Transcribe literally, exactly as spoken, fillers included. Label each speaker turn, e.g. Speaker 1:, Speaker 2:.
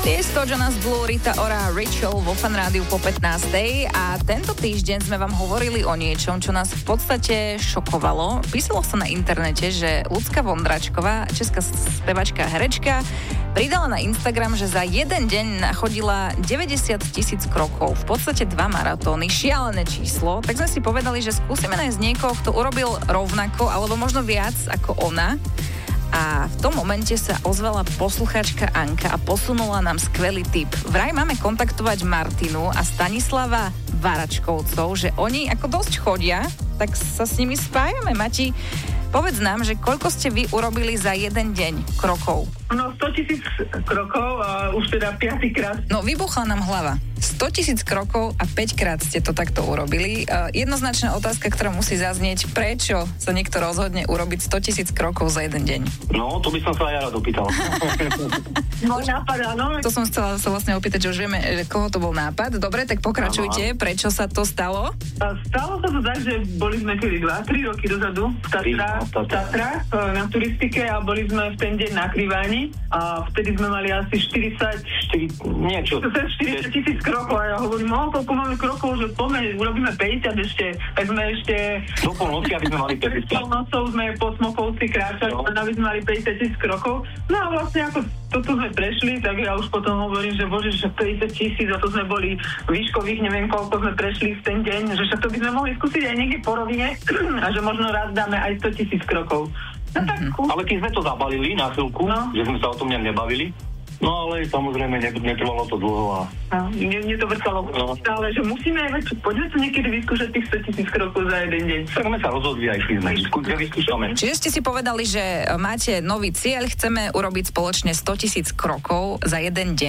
Speaker 1: Tiesto, Jonas Blue, Rita Ora, Rachel vo Fan Rádiu po pätnástej a tento týždeň sme vám hovorili o niečom, čo nás v podstate šokovalo. Písalo sa na internete, že Ľudská Vondračková, česká spevačka a herečka, pridala na Instagram, že za jeden deň nachodila deväťdesiat tisíc krokov, v podstate dva maratóny, šialené číslo. Tak sme si povedali, že skúsime nájsť niekoho, kto urobil rovnako alebo možno viac ako ona. A v tom momente sa ozvala poslucháčka Anka a posunula nám skvelý tip. Vraj máme kontaktovať Martinu a Stanislava Varačkovcov, že oni ako dosť chodia, tak sa s nimi spájame. Mati, povedz nám, že koľko ste vy urobili za jeden deň krokov?
Speaker 2: No sto tisíc krokov a už teda piatýkrát.
Speaker 1: No vybuchla nám hlava. sto tisíc krokov a päťkrát ste to takto urobili. Uh, jednoznačná otázka, ktorá musí zaznieť, prečo sa niekto rozhodne urobiť sto tisíc krokov za jeden deň?
Speaker 3: No, to by som sa aj ja rád opýtal.
Speaker 2: Môj nápad, áno.
Speaker 1: To som chcela sa vlastne opýtať, že už vieme, že koho to bol nápad. Dobre, tak pokračujte. Prečo sa to stalo?
Speaker 2: A stalo sa to tak, že boli sme kedy dva, tri roky dozadu v Tatra, v Tatra na turistike a boli sme v ten deň na Kriváni a vtedy sme mali asi štyridsať,
Speaker 3: štyri, niečo.
Speaker 2: štyridsať tisíc krokov a ja hovorím, oh, koľko máme krokov, že poďme, urobíme päťdesiat ešte, tak sme ešte
Speaker 3: do polnoci, aby sme mali päťdesiat.
Speaker 2: Do polnocou sme po Smokovci kráčali, no. Aby sme mali päťdesiat tisíc krokov. No a vlastne ako toto sme prešli, tak ja už potom hovorím, že bože, že päťdesiat tisíc a to sme boli výškových, neviem koľko sme prešli v ten deň, že však to by sme mohli skúsiť aj niekde po rovine a že možno raz dáme aj sto tisíc krokov. No, tak,
Speaker 3: mm-hmm. Ale keď sme to zabalili na chvíľku, no. Že sme sa o tom nejak nebavili, no ale samozrejme netrvalo to dlho a...
Speaker 2: No, mne, mne to vrcalo no. Ale že musíme aj veď, poďme sa niekedy vyskúšať tých sto tisíc krokov za jeden deň.
Speaker 3: Tak sme sa rozhodli a išli sme, vyskúšame.
Speaker 1: Čiže ste si povedali, že máte nový cieľ, chceme urobiť spoločne sto tisíc krokov za jeden deň.